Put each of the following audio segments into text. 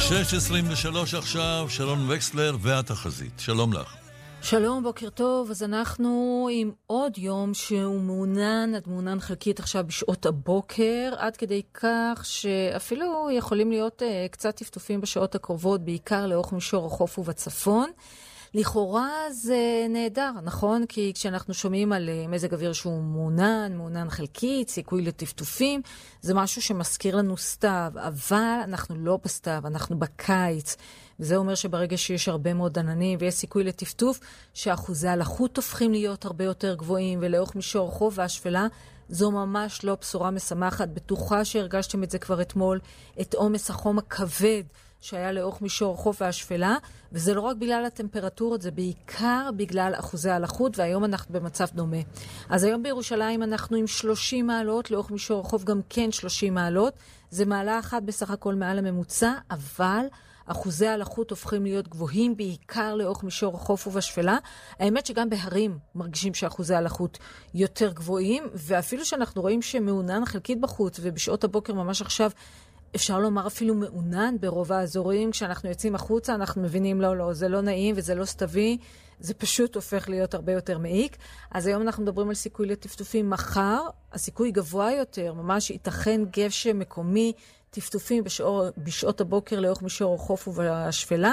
6:23 עכשיו, שרון וקסלר והתחזית. שלום לך. שלום, בוקר טוב. אז אנחנו עם עוד יום שהוא מעונן חלקית עכשיו בשעות הבוקר, עד כדי כך שאפילו יכולים להיות קצת טפטופים בשעות הקרובות, בעיקר לאורך מישור החוף ובצפון. לכאורה זה נהדר, נכון? כי כשאנחנו שומעים על מזג אוויר שהוא מעונן חלקית, סיכוי לטפטופים, זה משהו שמזכיר לנו סתיו, אבל אנחנו לא בסתיו, אנחנו בקיץ. וזה אומר שברגע שיש הרבה מאוד עננים ויש סיכוי לטפטוף, שאחוזי הלחות הופכים להיות הרבה יותר גבוהים, ולאורך מישור החוף והשפלה, זו ממש לא בשורה משמחת. בטוחה שהרגשתם את זה כבר אתמול, את עומס החום הכבד שהיה לאורך מישור החוף והשפלה, וזה לא רק בגלל הטמפרטורות, זה בעיקר בגלל אחוזי הלחות, והיום אנחנו במצב דומה. אז היום בירושלים אנחנו עם 30 מעלות, לאורך מישור החוף גם כן 30 מעלות, זה מעלה אחת בסך הכל מעל הממוצע, אבל אחוזי הלחות הופכים להיות גבוהים, בעיקר לאורך מישור החוף ובשפלה. האמת שגם בהרים מרגישים שאחוזי הלחות יותר גבוהים, ואפילו שאנחנו רואים שמעונן חלקית בחוץ, ובשעות הבוקר ממש עכשיו, אפשר לומר אפילו מעונן ברוב האזורים. כשאנחנו יוצאים החוצה, אנחנו מבינים, לא, זה לא נעים וזה לא סתווי, זה פשוט הופך להיות הרבה יותר מעיק. אז היום אנחנו מדברים על סיכוי לטפטופים. מחר, הסיכוי גבוה יותר, ממש ייתכן גשם מקומי, טפטופים בשעות הבוקר לאורך מישור החוף ובשפלה,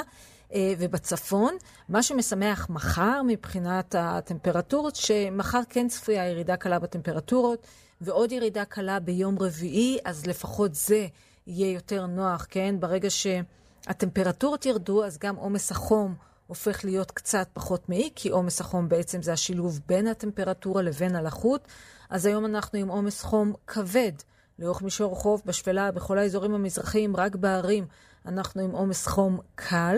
ובצפון. מה שמשמח מחר מבחינת הטמפרטורות, שמחר כן צפויה ירידה קלה בטמפרטורות, ועוד ירידה קלה ביום רביעי, אז לפחות זה יהיה יותר נוח, כן? ברגע שהטמפרטורות ירדו, אז גם עומס החום הופך להיות קצת פחות מעיק, כי עומס החום בעצם זה השילוב בין הטמפרטורה לבין הלחות. אז היום אנחנו עם עומס חום כבד, לאורך מישור החוף, בשפלה, בכל האזורים המזרחיים, רק בערים אנחנו עם עומס חום קל.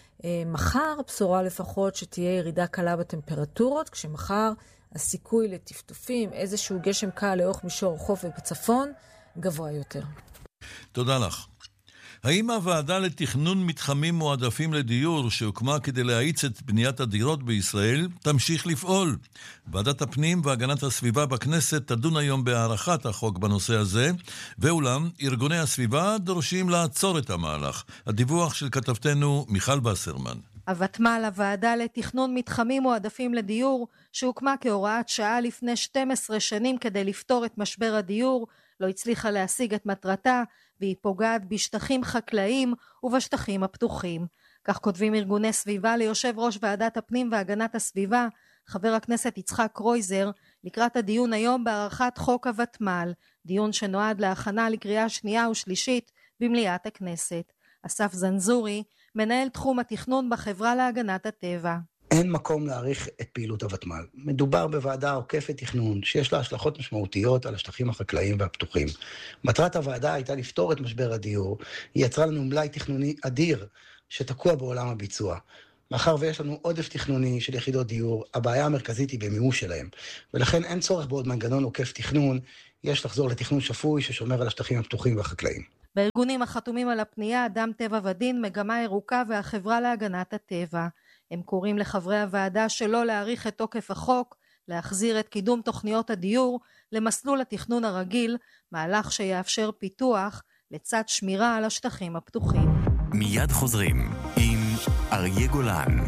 מחר בשורה לפחות שתהיה ירידה קלה בטמפרטורות, כשמחר הסיכוי לטפטופים, איזשהו גשם קל לאורך מישור החוף ובצפון, גבוה יותר. תודה לך. האם הוועדה לתכנון מתחמים מועדפים לדיור שהוקמה כדי להאיץ את בניית הדירות בישראל תמשיך לפעול? ועדת הפנים והגנת הסביבה בכנסת תדון היום בהארכת החוק בנושא הזה, ואולם ארגוני הסביבה דורשים לעצור את המהלך. הדיווח של כתבתנו מיכל בסרמן. הוותמ"ל, הוועדה לתכנון מתחמים מועדפים לדיור, שהוקמה כהוראת שעה לפני 12 שנים כדי לפתור את משבר הדיור, לא הצליחה להשיג את מטרתה, והיא פוגעת בשטחים חקלאיים ובשטחים הפתוחים. כך כותבים ארגוני סביבה ליושב ראש ועדת הפנים והגנת הסביבה, חבר הכנסת יצחק קרויזר, לקראת הדיון היום בהארכת חוק הוותמ"ל, דיון שנועד להכנה לקריאה שנייה ושלישית במליאת הכנסת. אסף זנזורי, מנהל תחום התכנון בחברה להגנת הטבע. אין מקום להאריך את פעילות הוותמ"ל. מדובר בוועדה עוקפת תכנון שיש לה השלכות משמעותיות על השטחים החקלאיים והפתוחים. מטרת הוועדה הייתה לפתור את משבר הדיור. היא יצרה לנו מלאי תכנוני אדיר שתקוע בעולם הביצוע. מאחר ויש לנו עודף תכנוני של יחידות דיור, הבעיה המרכזית היא במימוש שלהם. ולכן אין צורך בעוד מנגנון עוקף תכנון, יש לחזור לתכנון שפוי ששומר על השטחים הפתוחים והחקלאיים. בארגונים החתומים על הפנייה, אדם טבע ודין, מגמה ירוקה והחברה להגנת הטבע. הם קוראים לחברי הוועדה שלא להאריך את תוקף החוק, להחזיר את קידום תוכניות הדיור למסלול התכנון הרגיל, מהלך שיאפשר פיתוח לצד שמירה על השטחים הפתוחים. מיד חוזרים עם אריה גולן.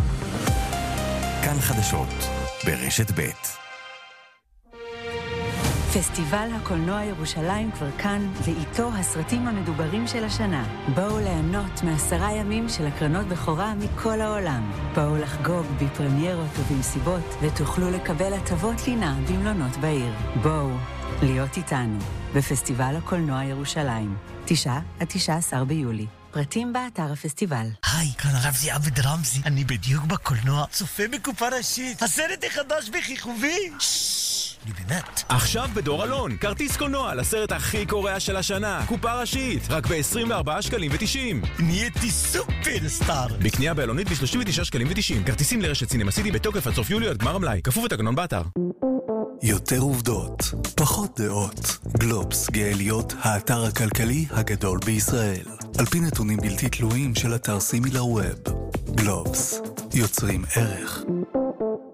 כאן חדשות ברשת ב'. פסטיבל הקולנוע ירושלים כבר כאן, ואיתו הסרטים המדוברים של השנה. בואו ליהנות מ10 ימים של הקרנות בכורה מכל העולם. בואו לחגוג בפרמיירות ובמסיבות, ותוכלו לקבל הטבות לינה במלונות בעיר. בואו להיות איתנו בפסטיבל הקולנוע ירושלים, 9-19 ביולי. פרטים באתר הפסטיבל. היי, כאן הרב זיעבד רמזי. אני בדיוק בקולנוע, צופה בקופה ראשית. הסרט החדש בכיכובי. אני באמת. עכשיו בדור אלון, כרטיס קולנוע לסרט הכי קורע של השנה, קופה ראשית, רק ב-24.90 שקלים. נהייתי סופרסטאר. בקנייה באלונית ב-39.90 שקלים. כרטיסים לרשת סינמה סיטי בתוקף עד סוף יולי עד גמר המלאי. כפוף לתקנון באתר. יותר עובדות, פחות דעות. גלובס גאליות, האתר הכלכלי הגדול בישראל. על פי נתונים בלתי תלויים של אתר סימילר ווב. גלובס, יוצרים ערך.